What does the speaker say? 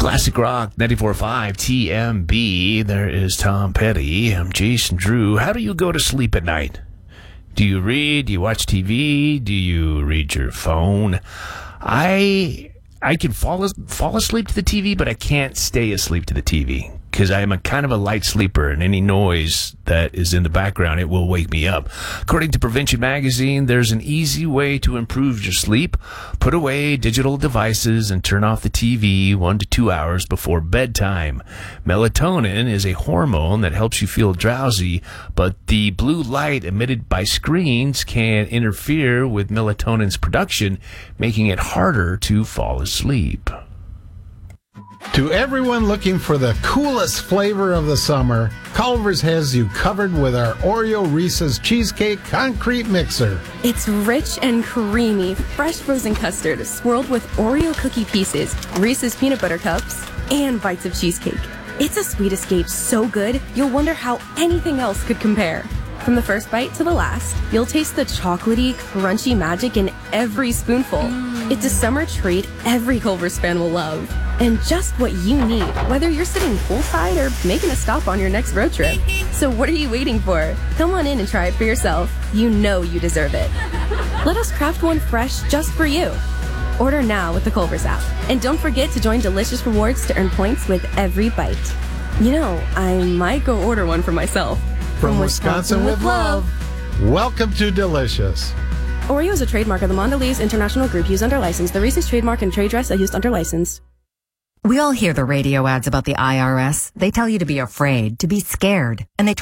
Classic Rock 94.5 TMB. There is Tom Petty. I'm Jason Drew. How do you go to sleep at night? Do you read? Do you watch TV? Do you read your phone? I can fall asleep to the TV, but I can't stay asleep to the TV because I am a kind of a light sleeper, and any noise that is in the background, it will wake me up. According to Prevention Magazine, there's an easy way to improve your sleep. Put away digital devices and turn off the TV 1 to 2 hours before bedtime. Melatonin is a hormone that helps you feel drowsy, but the blue light emitted by screens can interfere with melatonin's production, making it harder to fall asleep. To everyone looking for the coolest flavor of the summer, Culver's has you covered with our Oreo Reese's Cheesecake Concrete Mixer. It's rich and creamy, fresh frozen custard swirled with Oreo cookie pieces, Reese's peanut butter cups, and bites of cheesecake. It's a sweet escape so good, you'll wonder how anything else could compare. From the first bite to the last, you'll taste the chocolatey, crunchy magic in every spoonful. It's a summer treat every Culver's fan will love. And just what you need, whether you're sitting poolside or making a stop on your next road trip. So what are you waiting for? Come on in and try it for yourself. You know you deserve it. Let us craft one fresh just for you. Order now with the Culver's app. And don't forget to join Delicious Rewards to earn points with every bite. You know, I might go order one for myself. From Wisconsin with love. Welcome to Delicious. Oreo is a trademark of the Mondelez International Group used under license. The Reese's trademark and trade dress are used under license. We all hear the radio ads about the IRS. They tell you to be afraid, to be scared, and they